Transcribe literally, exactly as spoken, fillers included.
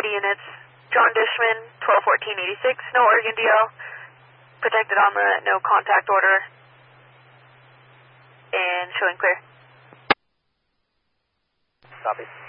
Cody units, John Dishman, twelve fourteen eighty-six, no Oregon D L, protected on the no contact order, and showing clear. Copy.